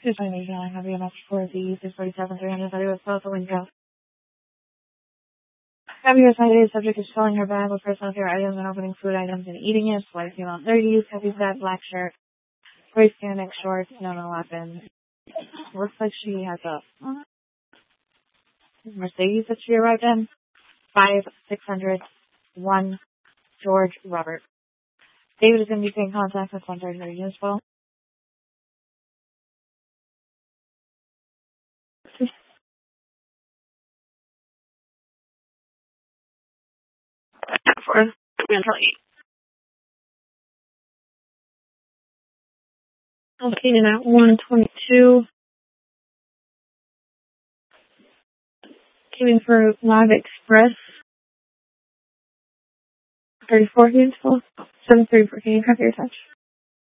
Here's my name. I have EMS for the 647-330 with both the window. Have your assigned subject is filling her bag with personal care items and opening food items and eating it. White female 30s, heavy set, black shirt, gray scandic shorts, no weapon. Looks like she has a Mercedes that she arrived in. 5601 George Robert. David is going to be taking contact with 133 as well. For located at 122. Came in for Live Express. 34 units full. 734. Can you copy your touch?